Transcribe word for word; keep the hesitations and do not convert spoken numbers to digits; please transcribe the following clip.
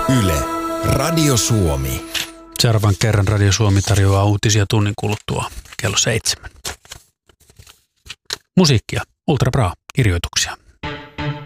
Yle, Radio Suomi. Seuraavan kerran Radio Suomi tarjoaa uutisia tunnin kuluttua kello seitsemän. Musiikkia, Ultra Bra, kirjoituksia.